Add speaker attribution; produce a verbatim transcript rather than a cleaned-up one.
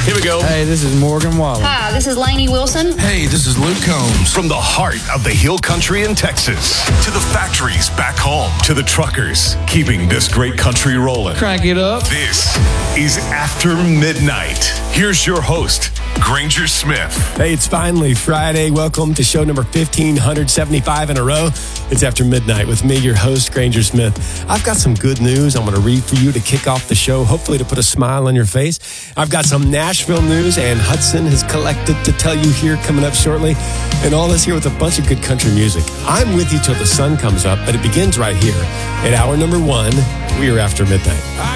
Speaker 1: Here we go.
Speaker 2: Hey, this is Morgan Wallen.
Speaker 3: Hi, this is Lainey Wilson.
Speaker 4: Hey, this is Luke Combs.
Speaker 1: From the heart of the Hill Country in Texas to the factories back home to the truckers keeping this great country rolling.
Speaker 2: Crank it up.
Speaker 1: This is After Midnight. Here's your host, Granger Smith.
Speaker 5: Hey, it's finally Friday. Welcome to show number fifteen seventy-five in a row. It's After Midnight with me, your host, Granger Smith. I've got some good news I'm going to read for you to kick off the show, hopefully to put a smile on your face. I've got some Nashville news, and Hudson has collected to tell you here coming up shortly. And all this here with a bunch of good country music. I'm with you till the sun comes up, but it begins right here. At hour number one, we are After Midnight.